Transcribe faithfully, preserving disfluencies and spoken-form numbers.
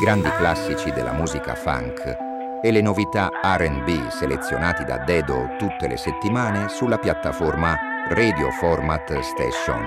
grandi classici della musica funk e le novità R and B selezionati da Dedo tutte le settimane sulla piattaforma Radio Format Station.